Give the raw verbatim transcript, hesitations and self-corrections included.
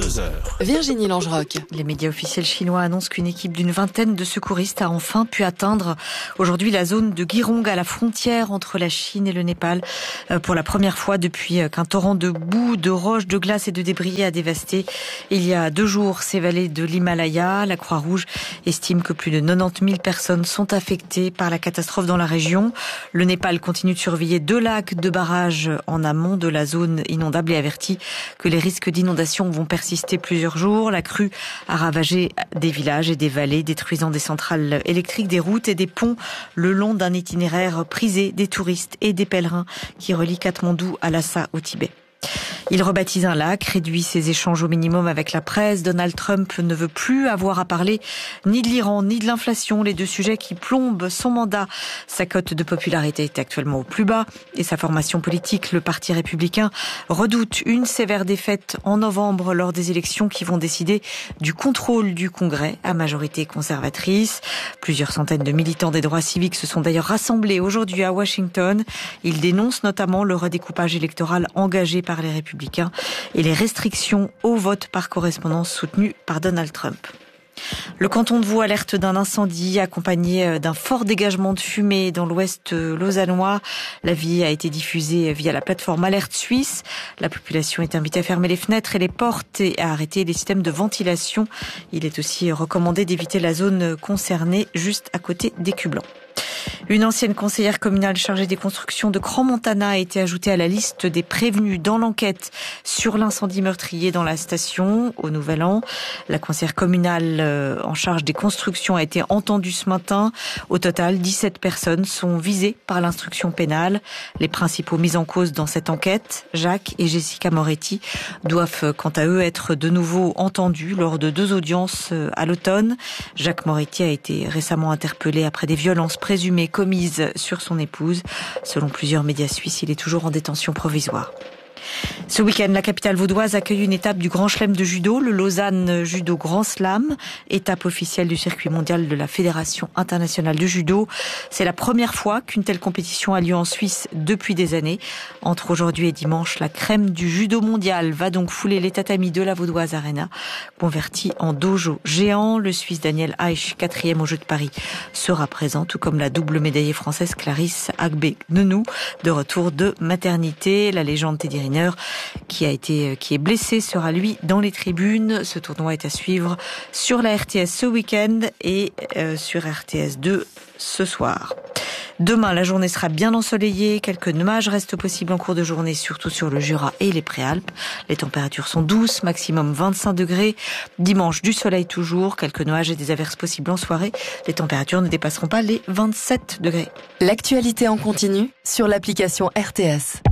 vingt-deux heures. Virginie Langeroc. Les médias officiels chinois annoncent qu'une équipe d'une vingtaine de secouristes a enfin pu atteindre aujourd'hui la zone de Girong à la frontière entre la Chine et le Népal pour la première fois depuis qu'un torrent de boue, de roches, de glace et de débris a dévasté il y a deux jours ces vallées de l'Himalaya. La Croix-Rouge estime que plus de quatre-vingt-dix mille personnes sont affectées par la catastrophe dans la région. Le Népal continue de surveiller deux lacs de barrages en amont de la zone inondable et avertit que les risques d'inondation vont persister plusieurs jours. La crue a ravagé des villages et des vallées, détruisant des centrales électriques, des routes et des ponts le long d'un itinéraire prisé des touristes et des pèlerins qui relie Katmandou à Lhasa au Tibet. Il rebaptise un lac, réduit ses échanges au minimum avec la presse. Donald Trump ne veut plus avoir à parler ni de l'Iran, ni de l'inflation, les deux sujets qui plombent son mandat. Sa cote de popularité est actuellement au plus bas et sa formation politique, le Parti républicain, redoute une sévère défaite en novembre lors des élections qui vont décider du contrôle du Congrès à majorité conservatrice. Plusieurs centaines de militants des droits civiques se sont d'ailleurs rassemblés aujourd'hui à Washington. Ils dénoncent notamment le redécoupage électoral engagé par les républicains et les restrictions au vote par correspondance soutenues par Donald Trump. Le canton de Vaud alerte d'un incendie accompagné d'un fort dégagement de fumée dans l'ouest lausannois. L'avis a été diffusé via la plateforme Alerte Suisse. La population est invitée à fermer les fenêtres et les portes et à arrêter les systèmes de ventilation. Il est aussi recommandé d'éviter la zone concernée juste à côté des Cublans. Une ancienne conseillère communale chargée des constructions de Crans-Montana a été ajoutée à la liste des prévenus dans l'enquête sur l'incendie meurtrier dans la station au Nouvel An. La conseillère communale en charge des constructions a été entendue ce matin. Au total, dix-sept personnes sont visées par l'instruction pénale. Les principaux mis en cause dans cette enquête, Jacques et Jessica Moretti, doivent quant à eux être de nouveau entendus lors de deux audiences à l'automne. Jacques Moretti a été récemment interpellé après des violences présumées commise sur son épouse. Selon plusieurs médias suisses, il est toujours en détention provisoire. Ce week-end, la capitale vaudoise accueille une étape du Grand Chelem de judo, le Lausanne Judo Grand Slam, étape officielle du circuit mondial de la Fédération internationale de judo. C'est la première fois qu'une telle compétition a lieu en Suisse depuis des années. Entre aujourd'hui et dimanche, la crème du judo mondial va donc fouler les tatamis de la Vaudoise Arena, converti en dojo géant. Le Suisse Daniel Aich, quatrième aux Jeux de Paris, sera présent, tout comme la double médaillée française Clarisse Agbe-Nenou, de retour de maternité. La légende Teddy Riner, qui a été, qui est blessé, sera lui dans les tribunes. Ce tournoi est à suivre sur la R T S ce week-end et euh, sur R T S deux ce soir. Demain, la journée sera bien ensoleillée. Quelques nuages restent possibles en cours de journée, surtout sur le Jura et les Préalpes. Les températures sont douces, maximum vingt-cinq degrés. Dimanche, du soleil toujours, quelques nuages et des averses possibles en soirée. Les températures ne dépasseront pas les vingt-sept degrés. L'actualité en continu sur l'application R T S.